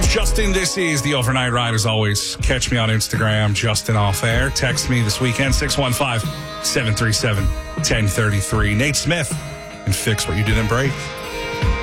Justin, this is the Overnight Ride. As always, catch me on Instagram, Justin Off Air. Text me this weekend, 615-737-1033. Nate Smith, and fix what you didn't break.